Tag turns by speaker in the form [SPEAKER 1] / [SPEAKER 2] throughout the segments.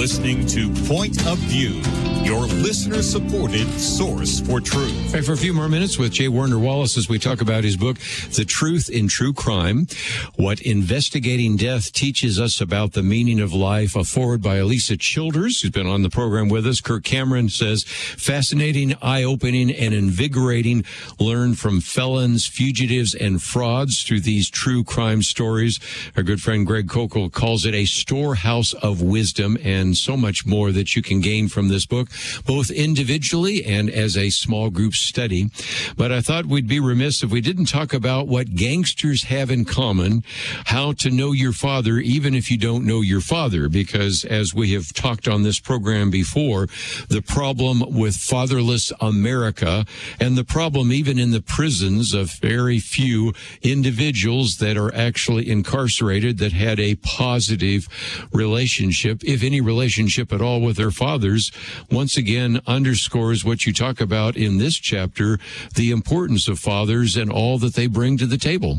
[SPEAKER 1] listening to Point of View, your listener-supported source for truth.
[SPEAKER 2] Right, for a few more minutes with J. Warner Wallace as we talk about his book, The Truth in True Crime, What Investigating Death Teaches Us About the Meaning of Life, a foreword by Elisa Childers, who's been on the program with us. Kirk Cameron says, fascinating, eye-opening, and invigorating. Learn from felons, fugitives, and frauds through these true crime stories. Our good friend Greg Kokel calls it a storehouse of wisdom, and so much more that you can gain from this book, both individually and as a small group study. But I thought we'd be remiss if we didn't talk about what gangsters have in common, how to know your father even if you don't know your father, because as we have talked on this program before, the problem with fatherless America and the problem even in the prisons of very few individuals that are actually incarcerated that had a positive relationship, if any relationship at all, with their fathers, once again underscores what you talk about in this chapter, the importance of fathers and all that they bring to the table.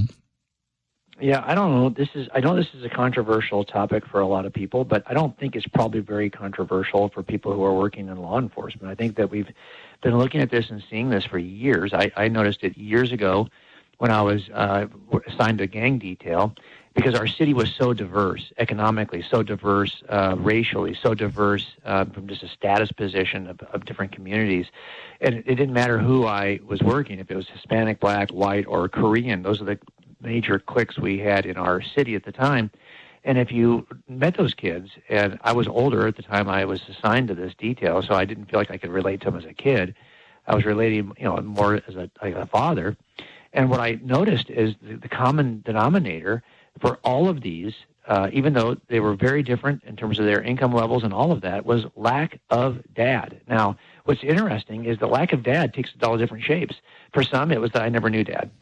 [SPEAKER 3] Yeah, I don't know. I know this is a controversial topic for a lot of people, but I don't think it's probably very controversial for people who are working in law enforcement. I think that we've been looking at this and seeing this for years. I noticed it years ago when I was assigned to gang detail, because our city was so diverse, economically, so diverse, racially, so diverse from just a status position of different communities. And it didn't matter who I was working, if it was Hispanic, Black, White, or Korean. Those are the major cliques we had in our city at the time. And if you met those kids, and I was older at the time I was assigned to this detail, so I didn't feel like I could relate to them as a kid. I was relating, more as a father. And what I noticed is the common denominator for all of these, even though they were very different in terms of their income levels and all of that, was lack of dad. Now, what's interesting is the lack of dad takes all different shapes. For some, it was that I never knew dad.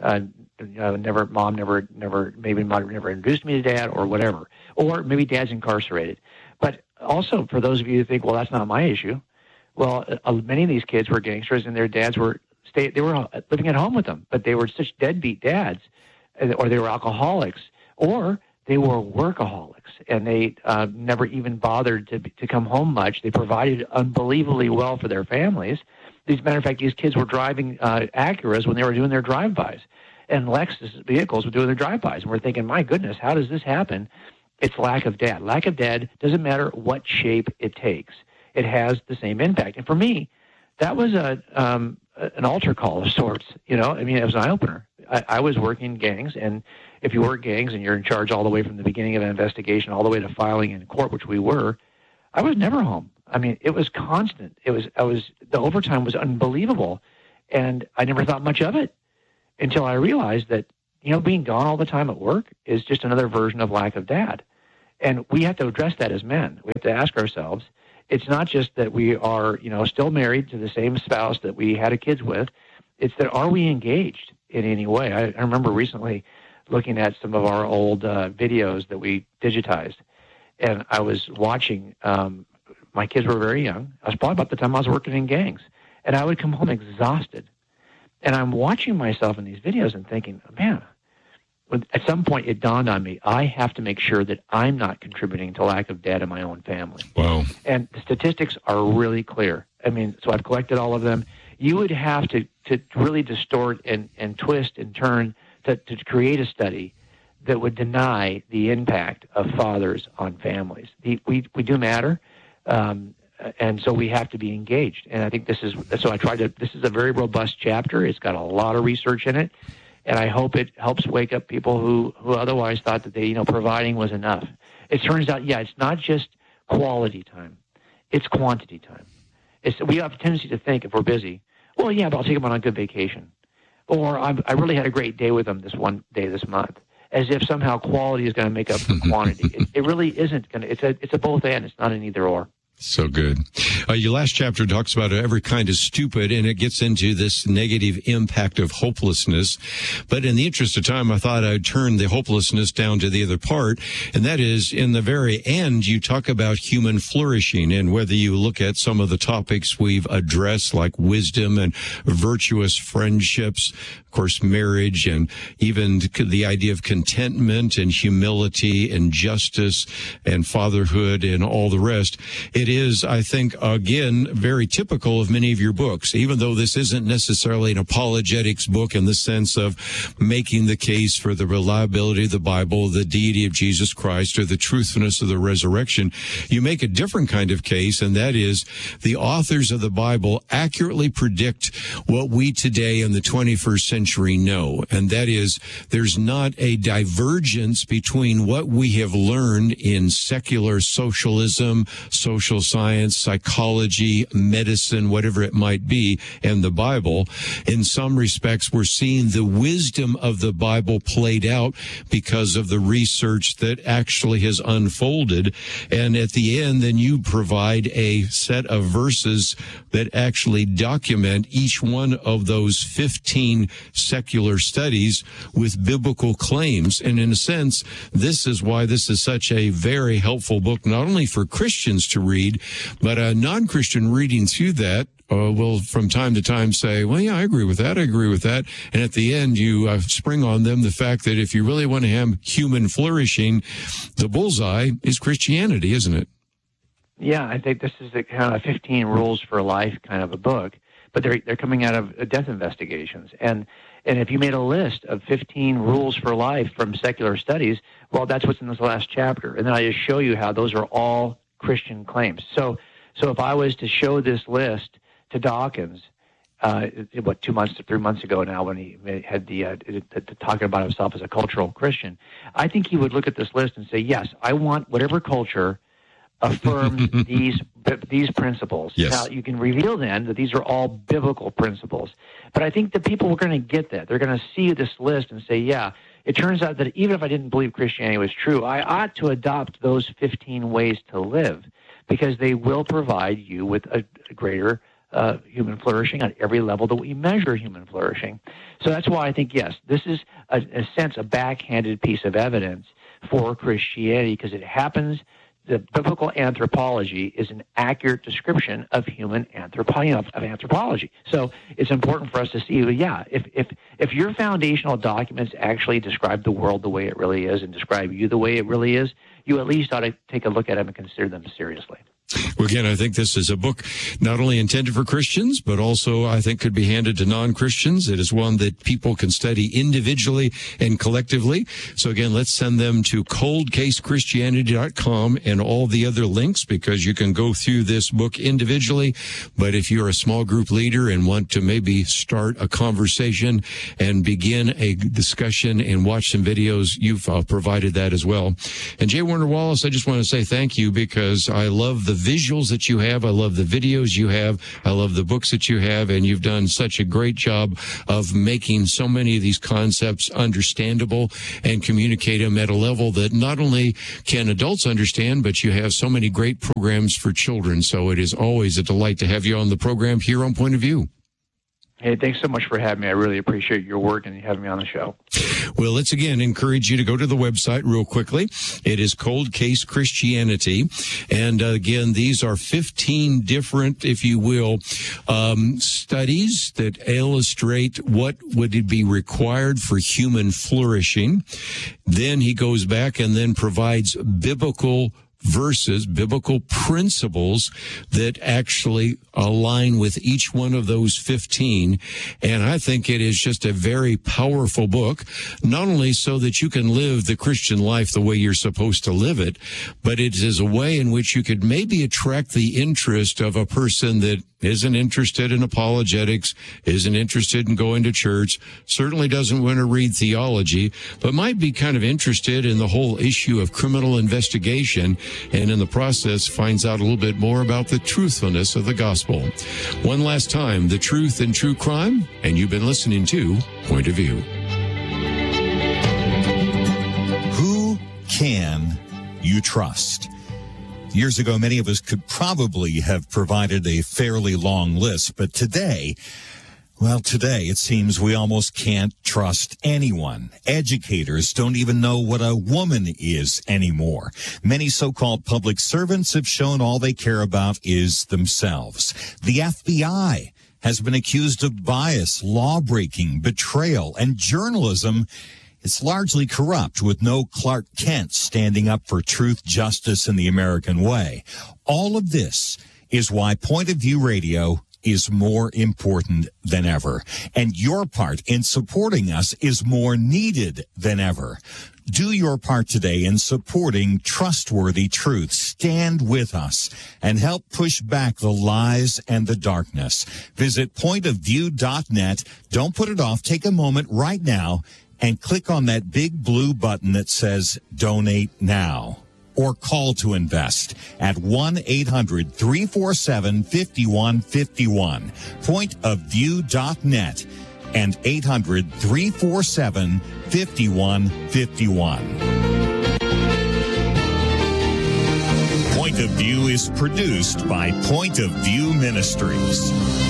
[SPEAKER 3] Mom never introduced me to dad or whatever. Or maybe dad's incarcerated. But also, for those of you who think, well, that's not my issue, well, many of these kids were gangsters and their dads were living at home with them, but they were such deadbeat dads, or they were alcoholics, or they were workaholics, and they never even bothered to come home much. They provided unbelievably well for their families. As a matter of fact, these kids were driving Acuras when they were doing their drive-bys, and Lexus vehicles were doing their drive-bys. And we're thinking, my goodness, how does this happen? It's lack of dad. Lack of dad doesn't matter what shape it takes. It has the same impact. And for me, that was an altar call of sorts. It was an eye-opener. I was working gangs, and if you work gangs and you're in charge all the way from the beginning of an investigation all the way to filing in court, which we were, I was never home. I mean, it was constant. The overtime was unbelievable, and I never thought much of it until I realized that, being gone all the time at work is just another version of lack of dad. And we have to address that as men. We have to ask ourselves, it's not just that we are, still married to the same spouse that we had kids with. It's that, are we engaged in any way? I remember recently looking at some of our old videos that we digitized, and I was watching, my kids were very young. I was probably about the time I was working in gangs, and I would come home exhausted. And I'm watching myself in these videos and thinking, man, at some point it dawned on me, I have to make sure that I'm not contributing to lack of dad in my own family.
[SPEAKER 2] Wow. And
[SPEAKER 3] the statistics are really clear. I mean, so I've collected all of them. You would have to really distort and twist and turn to create a study that would deny the impact of fathers on families. We do matter, and so we have to be engaged. And I think this is a very robust chapter. It's got a lot of research in it, and I hope it helps wake up people who otherwise thought that providing was enough. It turns out, it's not just quality time, it's quantity time. We have a tendency to think, if we're busy, well, yeah, but I'll take them on a good vacation. Or I really had a great day with them this one day this month, as if somehow quality is going to make up for quantity. It really isn't going to. It's a both and. It's not an either or.
[SPEAKER 2] So good. Your last chapter talks about every kind of stupid, and it gets into this negative impact of hopelessness. But in the interest of time, I thought I'd turn the hopelessness down to the other part, and that is, in the very end, you talk about human flourishing, and whether you look at some of the topics we've addressed, like wisdom and virtuous friendships, of course, marriage, and even the idea of contentment and humility and justice and fatherhood and all the rest. It is, I think, again, very typical of many of your books, even though this isn't necessarily an apologetics book in the sense of making the case for the reliability of the Bible, the deity of Jesus Christ, or the truthfulness of the resurrection. You make a different kind of case, and that is the authors of the Bible accurately predict what we today in the 21st century know, and that is there's not a divergence between what we have learned in secular socialism, social science, psychology, medicine, whatever it might be, and the Bible. In some respects, we're seeing the wisdom of the Bible played out because of the research that actually has unfolded. And at the end, then you provide a set of verses that actually document each one of those 15 secular studies with biblical claims. And in a sense, this is why this is such a very helpful book, not only for Christians to read, but a non-Christian reading through that will from time to time say, well, yeah, I agree with that. I agree with that. And at the end, you spring on them the fact that if you really want to have human flourishing, the bullseye is Christianity, isn't it?
[SPEAKER 3] Yeah, I think this is the kind of 15 rules for life kind of a book, but they're coming out of death investigations. And if you made a list of 15 rules for life from secular studies, well, that's what's in this last chapter. And then I just show you how those are all Christian claims. So if I was to show this list to Dawkins, 3 months ago now, when he had the talking about himself as a cultural Christian, I think he would look at this list and say, yes, I want whatever culture affirms these principles.
[SPEAKER 2] Yes.
[SPEAKER 3] Now, you can reveal then that these are all biblical principles. But I think that people are going to get that. They're going to see this list and say, yeah, it turns out that even if I didn't believe Christianity was true, I ought to adopt those 15 ways to live, because they will provide you with a greater human flourishing on every level that we measure human flourishing. So that's why I think, yes, this is, in a sense, a backhanded piece of evidence for Christianity, because it happens. The biblical anthropology is an accurate description of human anthropology. So it's important for us to see, yeah, if your foundational documents actually describe the world the way it really is and describe you the way it really is, you at least ought to take a look at them and consider them seriously.
[SPEAKER 2] Well, again, I think this is a book not only intended for Christians, but also I think could be handed to non-Christians. It is one that people can study individually and collectively. So again, let's send them to coldcasechristianity.com and all the other links, because you can go through this book individually. But if you're a small group leader and want to maybe start a conversation and begin a discussion and watch some videos, you've provided that as well. And J. Warner Wallace, I just want to say thank you, because I love the visuals that you have. I love the videos you have. I love the books that you have. And you've done such a great job of making so many of these concepts understandable and communicate them at a level that not only can adults understand, but you have so many great programs for children. So it is always a delight to have you on the program here on Point of View.
[SPEAKER 3] Hey, thanks so much for having me. I really appreciate your work and having me on the show.
[SPEAKER 2] Well, let's again encourage you to go to the website real quickly. It is Cold Case Christianity. And again, these are 15 different, if you will, studies that illustrate what would be required for human flourishing. Then he goes back and then provides biblical verses, biblical principles that actually align with each one of those 15. And I think it is just a very powerful book, not only so that you can live the Christian life the way you're supposed to live it, but it is a way in which you could maybe attract the interest of a person that isn't interested in apologetics, isn't interested in going to church, certainly doesn't want to read theology, but might be kind of interested in the whole issue of criminal investigation, and in the process finds out a little bit more about the truthfulness of the gospel. One last time, the truth in true crime, and you've been listening to Point of View.
[SPEAKER 1] Who can you trust? Years ago, many of us could probably have provided a fairly long list, but today it seems we almost can't trust anyone. Educators don't even know what a woman is anymore. Many so-called public servants have shown all they care about is themselves. The FBI has been accused of bias, law-breaking, betrayal, and journalism. It's largely corrupt, with no Clark Kent standing up for truth, justice, and the American way. All of this is why Point of View Radio is more important than ever. And your part in supporting us is more needed than ever. Do your part today in supporting trustworthy truth. Stand with us and help push back the lies and the darkness. Visit pointofview.net. Don't put it off. Take a moment right now and click on that big blue button that says Donate Now, or call to invest at 1-800-347-5151. Pointofview.net and 800-347-5151. Point of View is produced by Point of View Ministries.